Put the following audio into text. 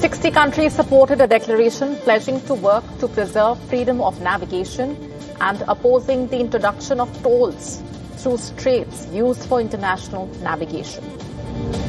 60 countries supported a declaration pledging to work to preserve freedom of navigation and opposing the introduction of tolls through straits used for international navigation.